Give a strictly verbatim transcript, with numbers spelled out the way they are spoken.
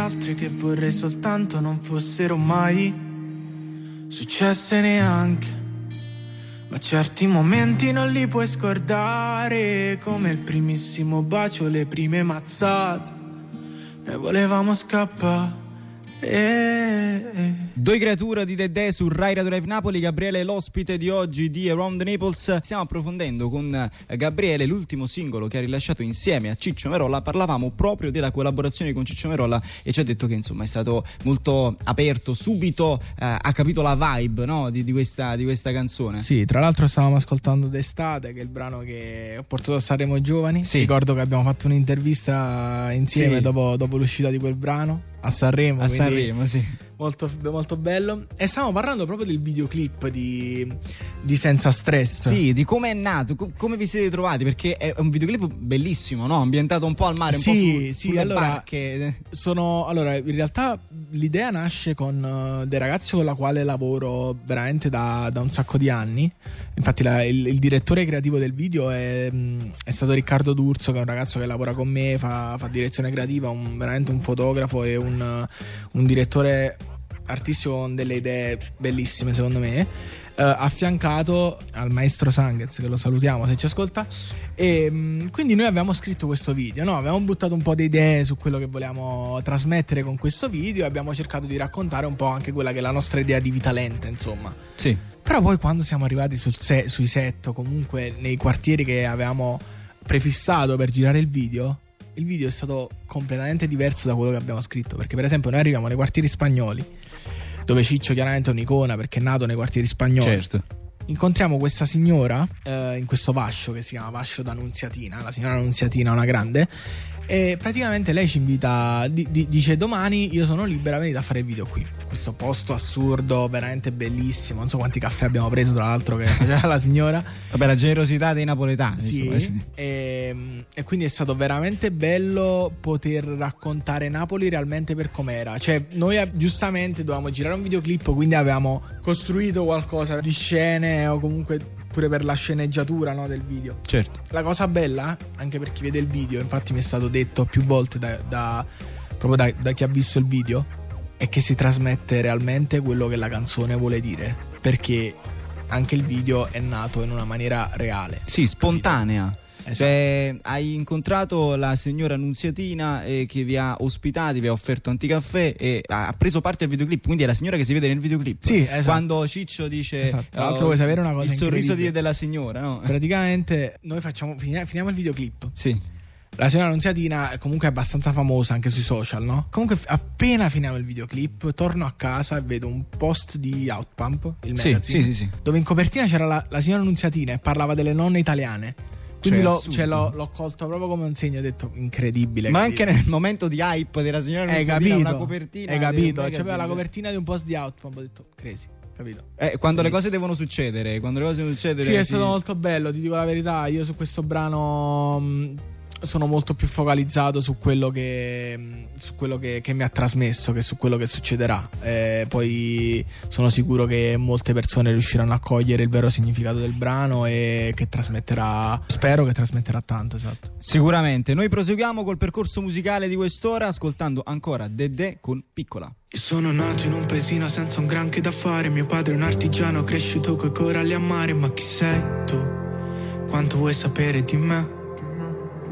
altre che vorrei soltanto non fossero mai successe neanche. Ma certi momenti non li puoi scordare, come il primissimo bacio, le prime mazzate. Noi volevamo scappare. Eh, eh. Due creature di Dedè su Rai Radio Live Napoli. Gabriele è l'ospite di oggi di Around the Naples. Stiamo approfondendo con Gabriele l'ultimo singolo che ha rilasciato insieme a Ciccio Merolla. Parlavamo proprio della collaborazione con Ciccio Merolla e ci ha detto che insomma è stato molto aperto, subito eh, ha capito la vibe, no? di, di, questa, di questa canzone. Sì, tra l'altro stavamo ascoltando D'estate, che è il brano che ho portato a Sanremo Giovani. Sì. Ricordo che abbiamo fatto un'intervista insieme, sì, dopo, dopo l'uscita di quel brano a Sanremo. A Sanremo, sì. Molto, molto bello. E stavamo parlando proprio del videoclip di, di Senza Stress. Sì, di come è nato, co- come vi siete trovati, perché è un videoclip bellissimo, no? Ambientato un po' al mare, un sì, po' su, sì, sulle allora, barche. Sono, allora, in realtà l'idea nasce con uh, dei ragazzi con la quale lavoro veramente da, da un sacco di anni. Infatti la, il, il direttore creativo del video è, mh, è stato Riccardo D'Urso, che è un ragazzo che lavora con me, fa, fa direzione creativa, un, veramente un fotografo e un, uh, un direttore artistico con delle idee bellissime secondo me, uh, affiancato al maestro Sanghez, che lo salutiamo se ci ascolta. E mh, quindi noi abbiamo scritto questo video, no? Abbiamo buttato un po' di idee su quello che vogliamo trasmettere con questo video e abbiamo cercato di raccontare un po' anche quella che è la nostra idea di vita lenta, insomma. Sì. Però poi quando siamo arrivati sul se- sui set, o comunque nei quartieri che avevamo prefissato per girare il video, il video è stato completamente diverso da quello che abbiamo scritto. Perché per esempio noi arriviamo nei quartieri spagnoli, dove Ciccio chiaramente è un'icona perché è nato nei quartieri spagnoli. Certo. Incontriamo questa signora eh, in questo vascio che si chiama Vascio d'Annunziatina. La signora Annunziatina, una grande. E praticamente lei ci invita, di, di, dice: domani io sono libera, venite a fare il video qui. Questo posto assurdo, veramente bellissimo. Non so quanti caffè abbiamo preso, tra l'altro, che faceva la signora. Vabbè, la generosità dei napoletani. Sì, insomma. e, e quindi è stato veramente bello poter raccontare Napoli realmente per com'era. Cioè, noi giustamente dovevamo girare un videoclip, quindi avevamo costruito qualcosa di scene o comunque pure per la sceneggiatura, no, del video. Certo. La cosa bella, anche per chi vede il video, infatti mi è stato detto più volte da, da proprio da, da chi ha visto il video, è che si trasmette realmente quello che la canzone vuole dire, perché anche il video è nato in una maniera reale. Sì, spontanea. Esatto. Cioè, hai incontrato la signora Annunziatina eh, che vi ha ospitati, vi ha offerto anticaffè e ha preso parte al videoclip, quindi è la signora che si vede nel videoclip. Sì, esatto. Quando Ciccio dice esatto. Tra l'altro oh, vuoi sapere una cosa il sorriso incredibile? di, della signora, no? Praticamente noi facciamo finiamo, finiamo il videoclip. Sì. La signora Annunziatina comunque è abbastanza famosa anche sui social, no? Comunque appena finiamo il videoclip torno a casa e vedo un post di Outpump, il magazine, sì, sì, sì, sì. dove in copertina c'era la, la signora Annunziatina e parlava delle nonne italiane. Quindi cioè, l'ho, cioè, l'ho, l'ho colto proprio come un segno, ho detto incredibile. Ma capito? anche nel momento di hype della signora Hai Annunziatina, capito? una copertina. Hai capito? C'aveva C'aveva la copertina di un post di Outpump, ho detto crazy, capito? Eh, quando le cose devono succedere, quando le cose devono succedere. Sì, è stato molto bello, ti dico la verità. Io su questo brano mh, sono molto più focalizzato su quello che mh, su quello che, che mi ha trasmesso che su quello che succederà. Eh, poi sono sicuro che molte persone riusciranno a cogliere il vero significato del brano e che trasmetterà, spero che trasmetterà tanto, esatto. Sicuramente. Noi proseguiamo col percorso musicale di quest'ora ascoltando ancora Dedè con Piccola. Io sono nato in un paesino senza un granché da fare. Mio padre è un artigiano cresciuto coi coralli a mare. Ma chi sei tu? Quanto vuoi sapere di me?